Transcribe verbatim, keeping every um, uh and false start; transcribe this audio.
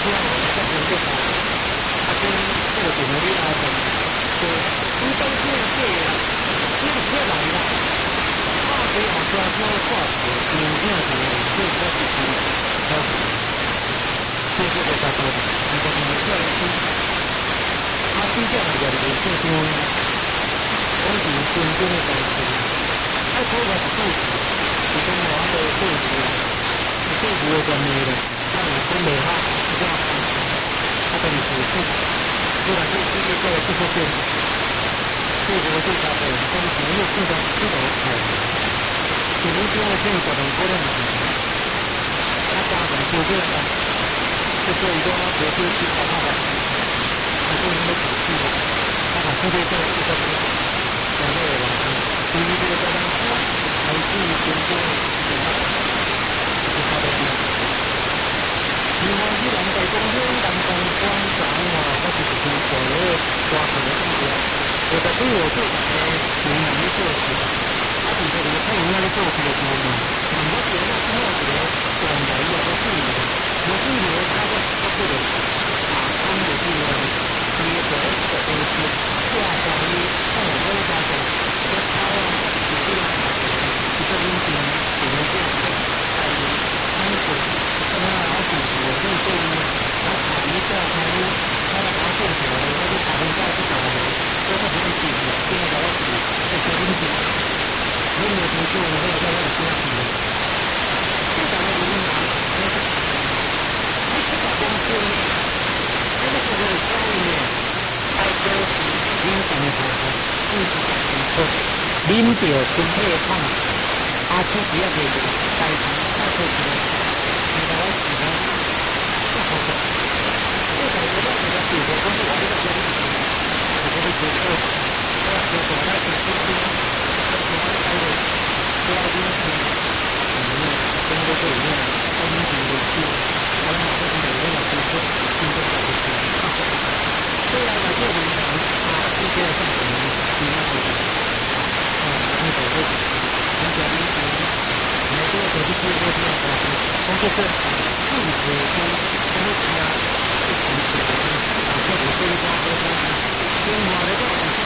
这样我才能够把啊跟这个怎么厉害的，就你当这样这样，你不要来啦。啊，不要说说话，你这样子，这个是不好的。这个在大多，你讲你这样子，啊，真正的人就是说，我是真正的东西，啊，所以我是对，是讲我的对事啊，是对我的面的，啊，我讲袂好，是这样子，啊，但是是，虽然这这个这个变，对我对他的，但是又更加知道哎，可能这样这样可能过得很，他家长就这样，就说一个学生去考他的，他对他的考试的，他把这个这个这个讲的了，对于这个家长说，还是经过这个这他的。另外，依南大公园南东广场啊，我就是去过了大河的感觉。我在对我做的湖南的做事，啊，就是这个太阳那里做事的时候嘛，我觉得看到这个广大一个事业，我是觉得他的他这个啊，他们的这个这个这个东西，下下于看我们家的，这他啊，有这个一个东西，我们这样的，在安徽。那老鼠我就对于他考一下他他要把它做起来，他就考一下就考了，都是很紧的，这个老鼠在这里面，没有读书我会在那里休息的，最早的原因啊，那个他这个公司呢，那个时候的教育呢，爱做是影响的时候，一直在提出，领导分配看，啊，其实要给代偿，那就是。你把我喜欢，不好的。这种我让你的主角都是我这个人，我不会觉得，我要说我那是天天，我喜欢开的，不要因为里面跟这个里面跟你比的去，我马上就有了提出竞争的不行。虽然呢，这里呢啊，这些上层你要的啊，那个这个，你讲你讲。每个手机推过这样的，但是是自己跟跟他一起写的，这个这一张和他跟我的这种。